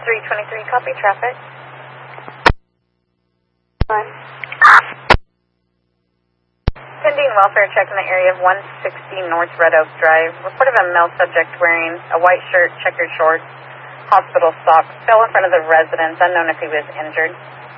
323, copy traffic. Pending welfare check in the area of 160 North Red Oak Drive. Report of a male subject wearing a white shirt, checkered shorts, hospital socks, fell in front of the residence, unknown if he was injured.